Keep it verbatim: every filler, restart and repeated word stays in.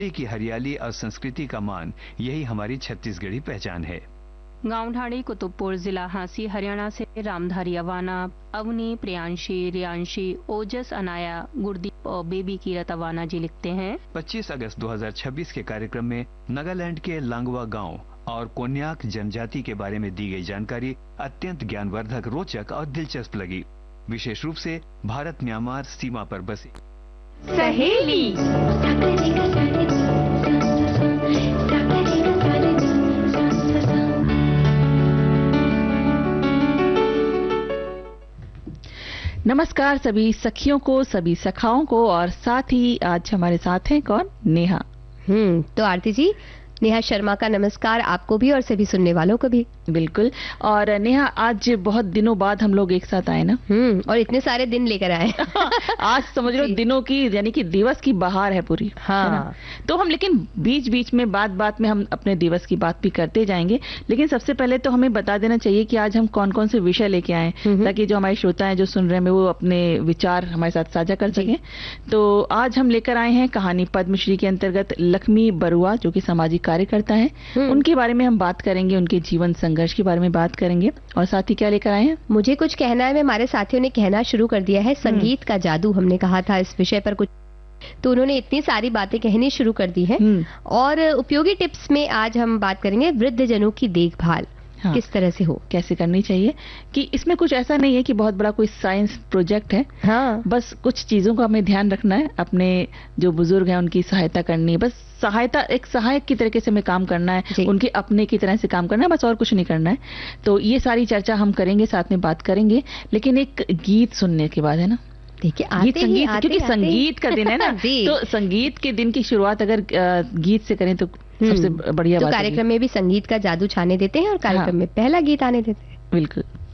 की हरियाली और संस्कृति का मान, यही हमारी छत्तीसगढ़ी पहचान है। गांव ढाणी कुतुबपुर जिला हांसी हरियाणा से रामधारी अवाना, अवनी, प्रियांशी, रियांशी, ओजस, अनाया, गुरदीप और बेबी कीरत अवाना जी लिखते हैं। पच्चीस अगस्त दो हज़ार छब्बीस के कार्यक्रम में नागालैंड के लांगवा गांव और कोन्याक जनजाति के बारे में दी गई जानकारी अत्यंत ज्ञानवर्धक, रोचक और दिलचस्प लगी, विशेष रूप से भारत म्यांमार सीमा पर बसी सहेली। नमस्कार सभी सखियों को, सभी सखाओं को, और साथ ही आज हमारे साथ हैं कौन? नेहा। हम्म तो आरती जी, नेहा शर्मा का नमस्कार आपको भी और सभी सुनने वालों को भी। बिल्कुल। और नेहा, आज बहुत दिनों बाद हम लोग एक साथ आए ना। हम्म और इतने सारे दिन लेकर आए। आज समझ लो दिनों की, यानी कि दिवस की बहार है पूरी। हाँ। तो हम लेकिन बीच बीच में बात बात में हम अपने दिवस की बात भी करते जाएंगे, लेकिन सबसे पहले तो हमें बता देना चाहिए कि आज हम कौन कौन से विषय लेके आए, ताकि जो हमारे श्रोता हैं जो सुन रहे हैं वो अपने विचार हमारे साथ साझा कर सकें। तो आज हम लेकर आए हैं कहानी पद्मश्री के अंतर्गत लक्ष्मी बरुआ, जो कि सामाजिक कार्यकर्ता है, उनके बारे में हम बात करेंगे, उनके जीवन संघर्ष के बारे में बात करेंगे। और साथ ही क्या लेकर आए हैं? मुझे कुछ कहना है, में हमारे साथियों ने कहना शुरू कर दिया है, संगीत का जादू। हमने कहा था इस विषय पर कुछ, तो उन्होंने इतनी सारी बातें कहनी शुरू कर दी है। और उपयोगी टिप्स में आज हम बात करेंगे वृद्ध जनों की देखभाल। हाँ। किस तरह से हो, कैसे करनी चाहिए, कि इसमें कुछ ऐसा नहीं है कि बहुत बड़ा कोई साइंस प्रोजेक्ट है। हाँ। बस कुछ चीजों का हमें ध्यान रखना है, अपने जो बुजुर्ग हैं उनकी सहायता करनी है, बस सहायता, एक सहायक की तरीके से हमें काम करना है, उनके अपने की तरह से काम करना है, बस और कुछ नहीं करना है। तो ये सारी चर्चा हम करेंगे, साथ में बात करेंगे, लेकिन एक गीत सुनने के बाद, है ना। देखिए गीत संगीत, क्योंकि संगीत का दिन है ना। तो संगीत के दिन की शुरुआत अगर गीत से करें तो सबसे बढ़िया तो बात। कार्यक्रम में भी संगीत का जादू छाने देते हैं और कार्यक्रम में पहला गीत आने देते हैं। बिल्कुल।